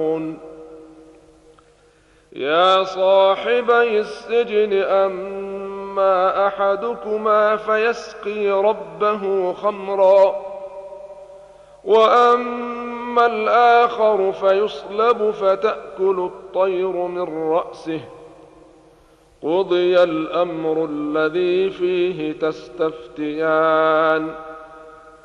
يا صاحبي السجن أما أحدكما فيسقي ربه خمرا وأما الآخر فيصلب فتأكل الطير من رأسه قضي الأمر الذي فيه تستفتيان